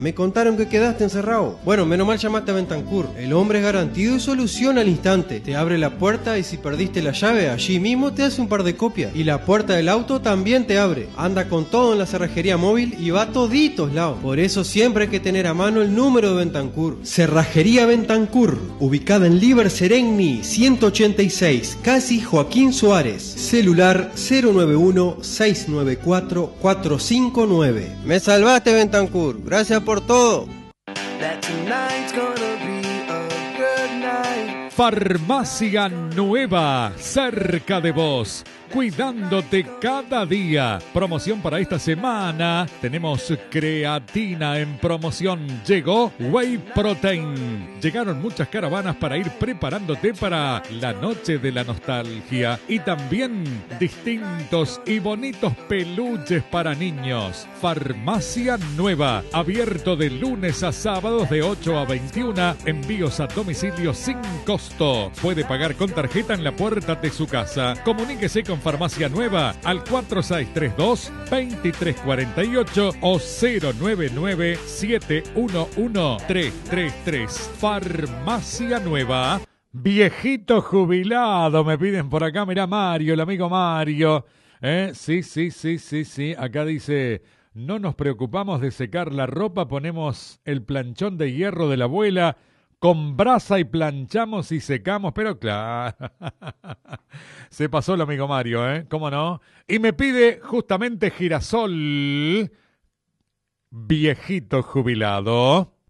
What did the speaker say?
Me contaron que quedaste encerrado. Bueno, menos mal llamaste a Bentancur. El hombre es garantido y soluciona al instante. Te abre la puerta y si perdiste la llave, allí mismo te hace un par de copias. Y la puerta del auto también te abre. Anda con todo en la cerrajería móvil y va a toditos lados. Por eso siempre hay que tener a mano el número de Bentancur. Cerrajería Bentancur, ubicada en Liber Seregni 186, casi Joaquín Suárez. Celular 091-694-459. Me salvaste, Bentancur. Gracias por todo. Farmacia Nueva, cerca de vos, cuidándote cada día. Promoción para esta semana. Tenemos creatina en promoción. Llegó Whey Protein. Llegaron muchas caravanas para ir preparándote para la noche de la nostalgia. Y también distintos y bonitos peluches para niños. Farmacia Nueva. Abierto de lunes a sábados de 8 a 21. Envíos a domicilio sin costo. Puede pagar con tarjeta en la puerta de su casa. Comuníquese con Farmacia Nueva al 4632-2348 o 099-711-333. Farmacia Nueva. Viejito jubilado, me piden por acá. Mirá Mario, el amigo Mario. Sí. Acá dice: no nos preocupamos de secar la ropa, ponemos el planchón de hierro de la abuela con brasa y planchamos y secamos, pero claro, se pasó el amigo Mario, ¿cómo no? Y me pide justamente girasol, viejito jubilado.